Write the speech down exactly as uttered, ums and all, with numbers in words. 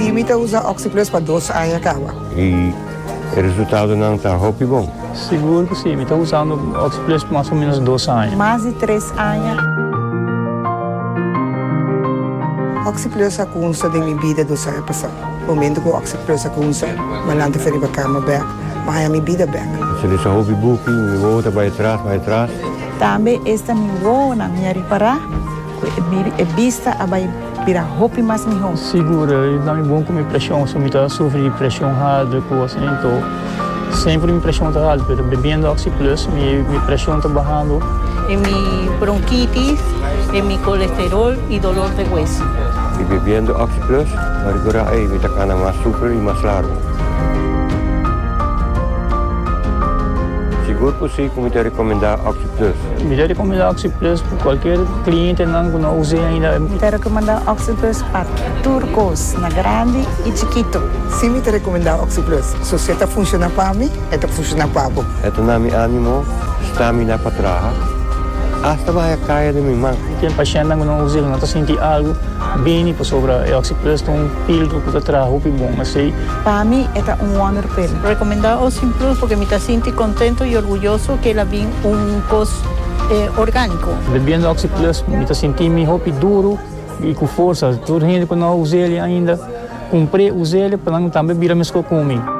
Sim, me tá usa Oxyplus para dois anos acaba. E o resultado não está roupa bom? Seguro que sim, me estou usando Oxyplus por mais ou menos dois anos. Mais de três anos. Oxyplus a consta de minha vida dos anos passados. O momento que o Oxyplus a consta, mas não te fez para cama back, mas a minha vida back. Se ele só roupa buque, me volta para trás, para trás. Também esta me voa na minha reparar, é vista a vai virar roupa mais melhor. Segura, dá me bom com minha pressão, se eu me tá sofrendo pressão alta, com assim, então sempre minha pressão está alta, mas bebendo Oxyplus, minha, minha pressão está baixando. É minha bronquitis, é meu colesterol e dolor de hueso. E bebendo Oxyplus, agora aí me está mais super e mais largo. Seguro por si, como te recomendar Oxyplus? Me deve recomendar Oxyplus para qualquer cliente não que não use ainda. Me deve recomendar Oxyplus para turcos, na grande e chiquito. Sim, me te recomendar Oxyplus. Se você está funcionando para mim, está funcionando para você. Ito na mi ânimo, stamina para trás. Hasta vai cair de minha mão. Tem paciente que não usa, não está sentindo algo bem para sobre o Oxyplus, tem um pílula que está atrás, roupa bom, mas aí. Para mim, é um wonder pill. Recomendar Oxyplus porque me está sentindo contento e orgulhoso que ela vem um cos eh, orgânico. Bebendo Oxyplus, me está sentindo minha roupa duro e com força. Toda gente que não usa ele ainda, comprei, usei ele para não também virar mesmo comigo.